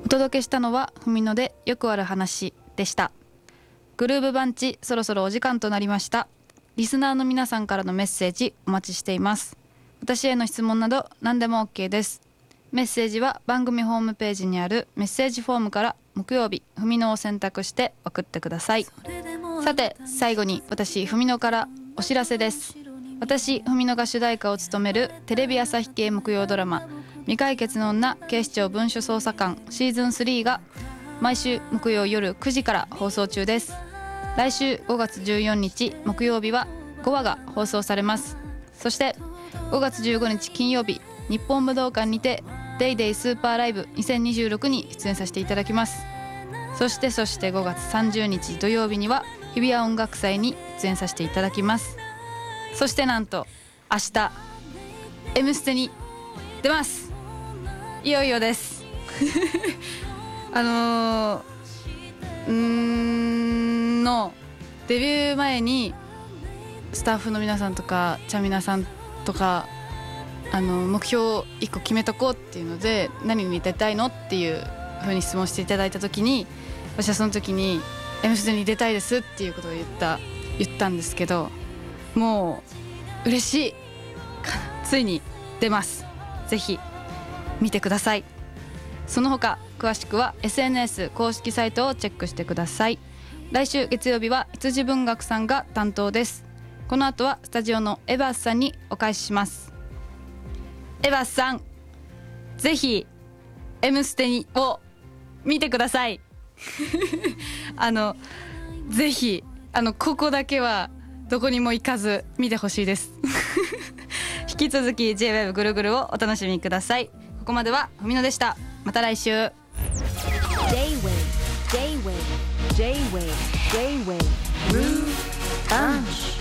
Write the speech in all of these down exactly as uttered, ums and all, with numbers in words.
お届けしたのはふみのでよくある話でした。グルーブバンチ、そろそろお時間となりました。リスナーの皆さんからのメッセージお待ちしています。私への質問など何でも OK です。メッセージは番組ホームページにあるメッセージフォームから木曜日ふみのを選択して送ってください。さて最後に私ふみのからお知らせです。私ふみのが主題歌を務めるテレビ朝日系木曜ドラマ未解決の女警視庁文書捜査官シーズンスリーが毎週木曜夜くじから放送中です。来週ごがつじゅうよっか木曜日はごわが放送されます。そしてごがつじゅうごにち金曜日日本武道館にてデイデイスーパーライブにせんにじゅうろくに出演させていただきます。そしてそしてごがつさんじゅうにち土曜日には日比谷音楽祭に出演させていただきます。そしてなんと明日 M ステに出ます。いよいよですあのー、うーんのデビュー前にスタッフの皆さんとかちゃみなさんとかあの目標いっこ決めとこうっていうので何に出たいのっていう風に質問していただいた時に私はその時に M ステに出たいですっていうことを言った言ったんですけど、もう嬉しいついに出ます。ぜひ見てください。その他詳しくは エスエヌエス 公式サイトをチェックしてください。来週月曜日は羊文学さんが担当です。この後はスタジオのエバースさんにお返しします。エバースさんぜひ M ステにを見てくださいあのぜひあのここだけはどこにも行かず見てほしいです引き続き J-ウェーブ ぐるぐるをお楽しみください。ここまではふみのでした。また来週。 J-ウェーブ J-ウェーブ J-ウェーブ J-ウェーブ Groove Bunch。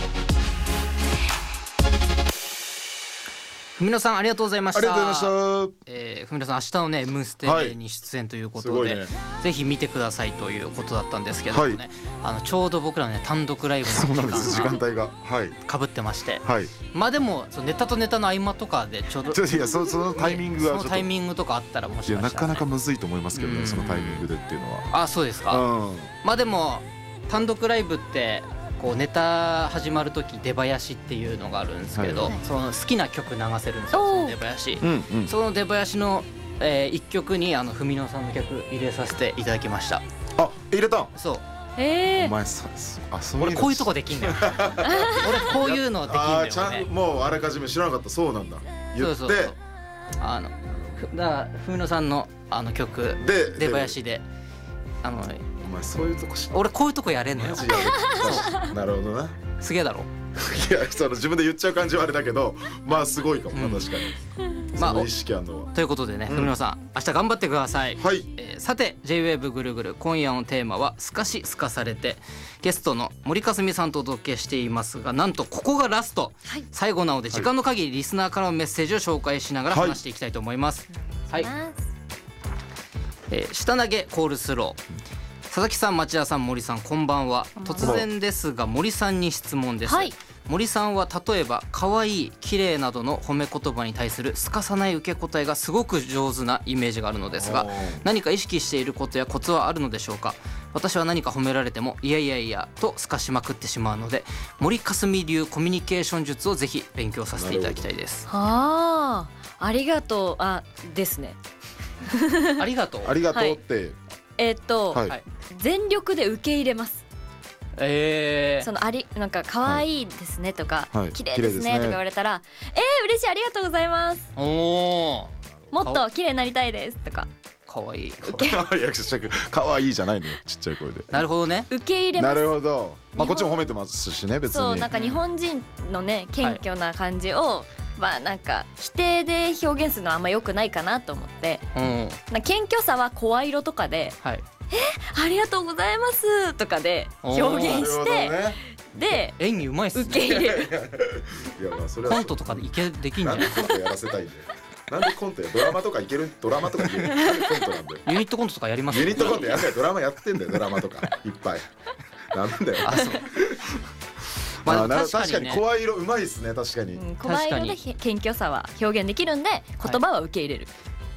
ふみのさんありがとうございました。 ありがとうございました。 えー、ふみのさん明日のね M ステに出演ということで、はいね、ぜひ見てくださいということだったんですけどもね、はい、あのちょうど僕らのね単独ライブの時間がかぶってまして、はい、まあでもそのネタとネタの合間とかでちょうどいや そ, そのタイミングはそのタイミングとかあったらもしかしたら、ね、 いやなかなかむずいと思いますけどね、そのタイミングでっていうのは。 あ、そうですか、うん、まあでも単独ライブってこうネタ始まるとき出囃子っていうのがあるんですけど、はい、その好きな曲流せるんですよ、その出囃子、うんうん、その出囃子の、えー、いっきょくにあのふみのさんの曲入れさせていただきました。 あ、入れた。 そう、 えー、 お前さ、あ、そういう俺こういうとこできんだよ俺こういうのできんだよ、ね、 あ、ちゃんもうあらかじめ知らなかった。そうなんだ。言ってそうそうそう、 あのだからふみのさんのあの曲で出囃子であのお前そういうとこ知って俺こういうとこやれんのよなるほどな。 すげえだろいや、その自分で言っちゃう感じはあれだけど、まあすごいかもな、うん、確かに、まあ、その意識あるのは。 ということでね、ふみのさん明日頑張ってください、はい。えー、さて J-ウェーブ ぐるぐる今夜のテーマはすかしすかされて、ゲストの森かすみさんとお届けしていますが、なんとここがラスト、はい、最後なので時間の限りリスナーからのメッセージを紹介しながら話していきたいと思います。はい、はい。えー、下投げコールスロー。佐々木さん、町田さん、森さん、こんばんは。突然ですが森さんに質問です、はい、森さんは例えば可愛い、綺麗などの褒め言葉に対するすかさない受け答えがすごく上手なイメージがあるのですが、何か意識していることやコツはあるのでしょうか。私は何か褒められてもいやいやいやとすかしまくってしまうので、森かすみ流コミュニケーション術をぜひ勉強させていただきたいです。 ああ、ありがとう、あですねありがとうありがとうって、はい、 えー、っと、はい、全力で受け入れます。 えー、 そのありなんか可愛いですねとか、はい、綺麗ですねとか言われたら、えー、嬉しい、ありがとうございます、おもっと綺麗になりたいですとか、 可愛い可愛いじゃないのよ、ちっちゃい声で。 なるほどね、 受け入れます。 なるほど、まあ、こっちも褒めてますしね、別に。 そう、なんか日本人のね謙虚な感じを、はい、まあなんか否定で表現するのはあんま良くないかなと思って、うん、な謙虚さは声色とかで、はい、えありがとうございますとかで表現して、ね、で演技うまいっすね、 受け入れるいや、まあそれはコントとかでいけできんじゃない。 なんでコントやらせたいんだよなんでコントや、ドラマとかいける、ドラマとかいける、なんでコントなんだよ。 ユニットコントとかやります。 ユニットコントやんない、ドラマやってんだよ、ドラマとかいっぱいなんだよ。あ、そうまあ、確かにね、声色うまいですね、確かに、 うん、声色で謙虚さは表現できるんで、言葉は受け入れる、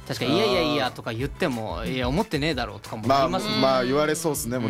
確かにいやいやいやとか言ってもいや思ってねえだろうとかも言いますもんね。 まあまあ言われそうですね